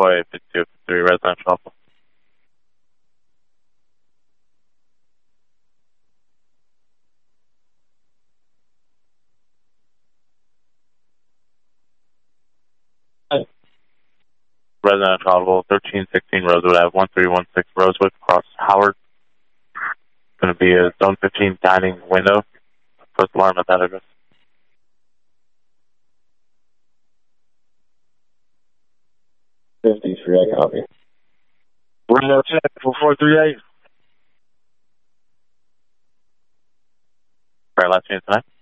Troy, 5253 residential Alpha. Residential Audible, 1316 Rosewood Ave, 1316 Rosewood, across Howard. Going to be a Zone 15 dining window. First alarm at that address. 53, I copy. Reno check 4438. All right, last chance tonight.